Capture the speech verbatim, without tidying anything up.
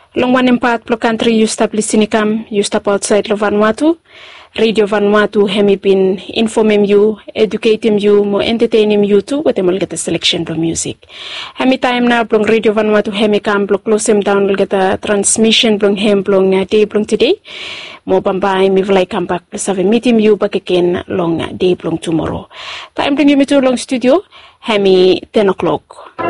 Long one part plo country you stop listening kam you stop outside lo Vanuatu. Radio Vanuatu hemi been informing you, educating you, mo entertaining you too with them get a selection of music. Hemi time now blong Radio Vanuatu hemi kam blong close them down will get a transmission blong hem blong day blong today. Mo bambay mi vlay come back plus have a meeting you back again long day blong tomorrow. Time bring you me to long studio hemi ten o'clock.